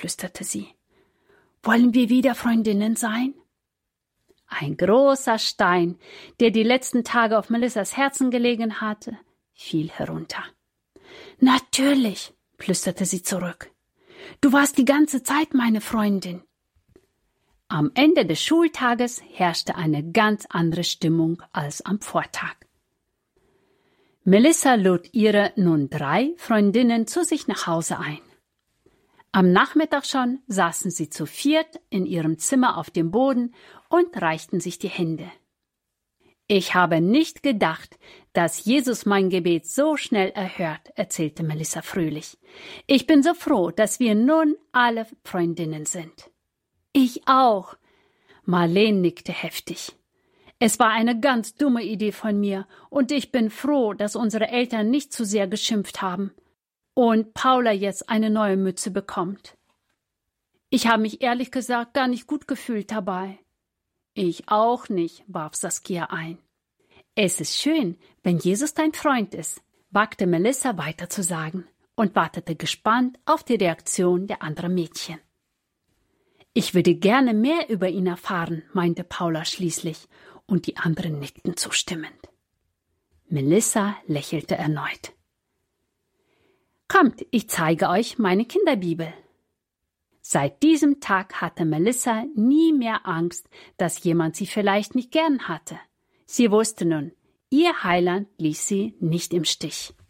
flüsterte sie. Wollen wir wieder Freundinnen sein? Ein großer Stein, der die letzten Tage auf Melissas Herzen gelegen hatte, fiel herunter. Natürlich, flüsterte sie zurück. Du warst die ganze Zeit meine Freundin. Am Ende des Schultages herrschte eine ganz andere Stimmung als am Vortag. Melissa lud ihre nun 3 Freundinnen zu sich nach Hause ein. Am Nachmittag schon saßen sie zu 4 in ihrem Zimmer auf dem Boden und reichten sich die Hände. Ich habe nicht gedacht, dass Jesus mein Gebet so schnell erhört, erzählte Melissa fröhlich. Ich bin so froh, dass wir nun alle Freundinnen sind. Ich auch. Marlene nickte heftig. Es war eine ganz dumme Idee von mir und ich bin froh, dass unsere Eltern nicht zu sehr geschimpft haben und Paula jetzt eine neue Mütze bekommt. Ich habe mich ehrlich gesagt gar nicht gut gefühlt dabei. Ich auch nicht, warf Saskia ein. Es ist schön, wenn Jesus dein Freund ist, wagte Melissa weiter zu sagen und wartete gespannt auf die Reaktion der anderen Mädchen. Ich würde gerne mehr über ihn erfahren, meinte Paula schließlich, und die anderen nickten zustimmend. Melissa lächelte erneut. Kommt, ich zeige euch meine Kinderbibel. Seit diesem Tag hatte Melissa nie mehr Angst, dass jemand sie vielleicht nicht gern hatte. Sie wusste nun, ihr Heiland ließ sie nicht im Stich.